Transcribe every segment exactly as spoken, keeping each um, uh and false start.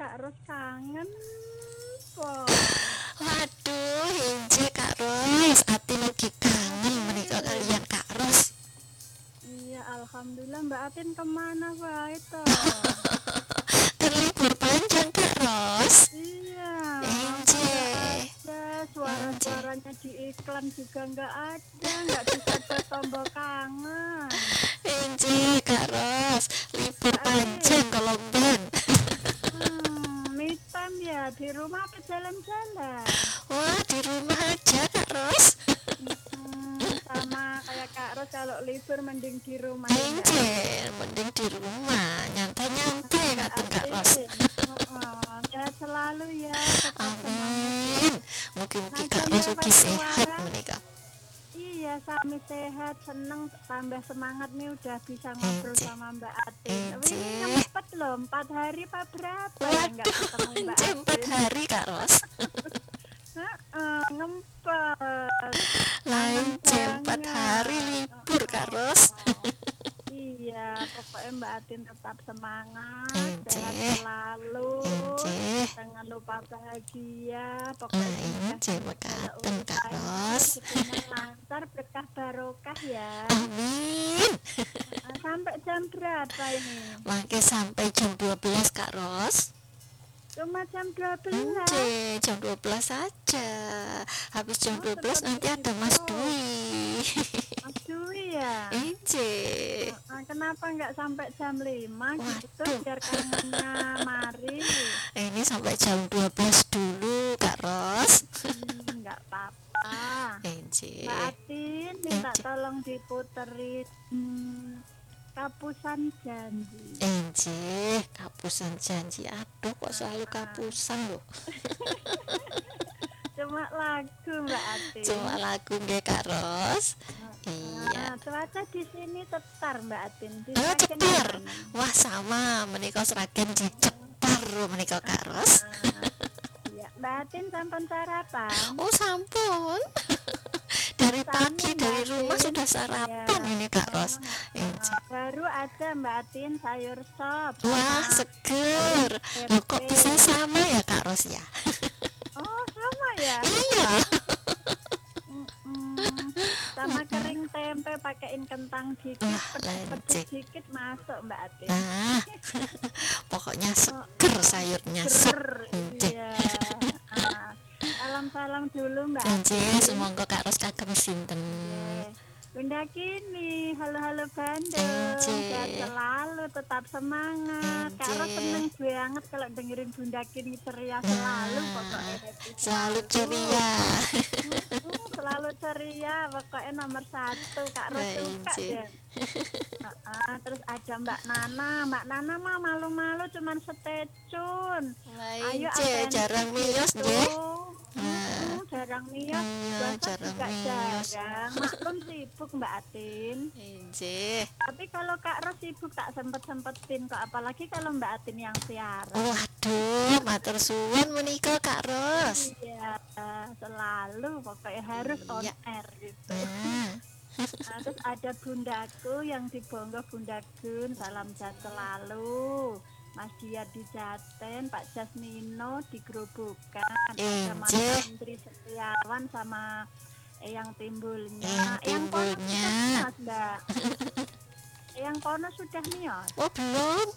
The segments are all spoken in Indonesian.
Kak Ros kangen pol. Waduh, inje Kak Ros, ati lagi kangen menika Atin. kalian Kak Ros. Iya, alhamdulillah Mbak Atin kemana wae toh? Terlibur panjang Kak Ros. Iya, apa Inje, nggak ada inje, suara-suaranya di iklan juga nggak ada, nggak bisa ada tombol kangen. inje Kak Ros, libur Mbak panjang Atin, kalau ben. hmm, me time ya di rumah apa jalan-jalan? Wah, di rumah aja Kak Ros. Hmm, sama kayak Kak Ros kalau libur mending di rumah ya Mbak Inje, Atin. mending di rumah, nyantai-nyantai Mbak ngaten Kak Ros. Atin, heeh, sehat selalu ya, tetap semangat ya. Amin. Mungkin-mungkin Najan Kak Ros lewat ugi sehat suara, menika. iya sami sehat, seneng tambah semangat nih udah bisa ngobrol Inje, sama Mbak Atin. Oh, ini inje. nyempet loh, empat hari apa berapa ya nggak Waduh, ketemu Mbak jam empat Atin. hari Kak Ros. Heeh, ngempet, Lain kangen jam empat hari banget. libur Kak Ros. Heeh. Iya, pokoknya Mbak Atin tetap semangat, Inje, sehat selalu, inje. jangan lupa bahagia, pokoknya Nah, inje dimudahkan segala mekaten Kak urusannya, Ros. rezekinya lancar, berkah barokah ya. Amin. Nah, sampai jam berapa ini? Mangke sampai jam dua belas Kak Ros. Cuma jam dua belas. Inje, jam dua belas saja. Habis jam Oh, dua belas seperti nanti ada itu. Mas Dwi. Mas Dwi ya? Inje. Nah, kenapa nggak sampai jam lima gitu, Waduh, biar kangennya mari? ini sampai jam dua belas dulu Kak Ros. Hmm, nggak apa-apa. Mbak Inje. Atin minta Inje. tolong diputerin hmm, Kapusan Janji. Inje, kapusan janji. Aduh, kok selalu Nah, kapusan loh. cuma lagu Mbak Atin. Cuma lagu nggih Kak Ros. Iya. Nah, cuaca di sini tetar Mbak Atin. Di Oh, Sragen cetar. gimana? Wah, sama menika Sragen di cetar menika Kak Ros. Nah, iya, Mbak Atin sampun sarapan. Oh, sampun. Oh, Dari sami pagi Mbak dari rumah Atin. sudah Iya. sarapan ini Kak Oh, Ros. Inje. nah, baru ada Mbak Atin sayur sop Wah, sama seger. Loh, kok tempe. bisa sama ya Kak Ros ya? Oh, sama ya. Iya. Mm-mm. Sama kering tempe pakein kentang dikit, Wah, pedes-pedes lancik. dikit masuk Mbak Atin. Nah, pokoknya Oh, seger oh, sayurnya sep. seger, Inje. iya. Ah, salam-salam dulu Mbak Inje, Atin. semoga Kak Ros kagem sinten. Iya. Bunda Kini, halo-halo Bandung, Inje. sehat selalu, tetap semangat. Kak Ros Inje. seneng banget kalau dengerin Bunda Kini ceria selalu, pokoknya Nah, happy selalu selalu. ceria. Mm-mm, selalu ceria, pokoknya nomor satu. Kak Ros Nah, suka Inje. deh. Heeh, terus ada Mbak Nana. Mbak Nana mah malu-malu cuman setecun. Nah, Ayo Inje atensi jarang miyos gitu. nggih. Nah, Mm-mm, jarang miyos, iya WhatsApp jarang juga miyos. jarang. Maklum sibuk Mbak Atin. Inje. Tapi kalau Kak Ros sibuk tak sempet-sempetin kok. Apalagi kalau Mbak Atin yang siaran. Waduh, matur suwun menika Kak Ros. Iya, selalu pokoknya harus on Iya. air gitu. Nah, Nah, terus ada bundaku yang di Bonggo, Bunda Gun, salam sehat selalu. Mas Dia di Jaten, Pak Jasmino di Grobogan, ada Mas Inje. Andri Setiawan sama Eyang Timbulnya. Yang Eyang Pono timbulnya. sudah mios, Mbak. Eyang Pono sudah mios. Oh, belum.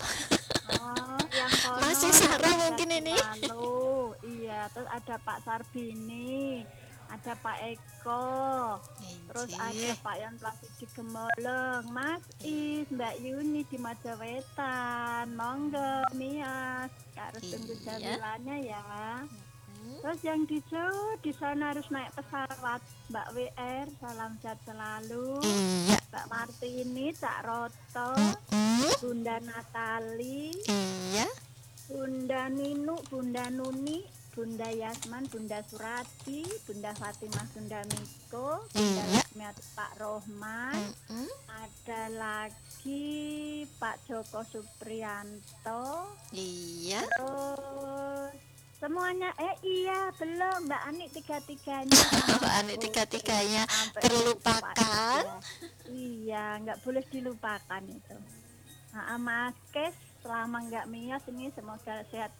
Oh, yang Pono Masih salam sarang sehat mungkin ini. selalu. Iya, terus ada Pak Sarbini, ada Pak Eko. Terus ada Inje. Pak yang plastik di Gemolong, Mas Is, Mbak Yuni di Majawetan, monggo Mias, harus tunggu Iya. jamilannya ya. Hmm. Terus yang di Jawa di sana harus naik pesawat, Mbak W R, salam sehat selalu. Iya. Mbak Martini, Cak Roto, Mm-mm. Bunda Natali, Iya. Bunda Ninu, Bunda Nuni, Bunda Yasman, Bunda Surati, Bunda Fatimah, Bunda Miko, Bunda Iya. Lasmiati, Pak Rohman, Mm-mm. ada lagi Pak Joko Supriyanto, Iya. terus semuanya, eh iya belum Mbak Ani tiga-tiganya sama Mbak Ane Putri, tiga-tiganya sampai terlupakan. ya. Iya, nggak boleh dilupakan itu. Nah, Mas Kes, selama nggak mias ini semoga sehat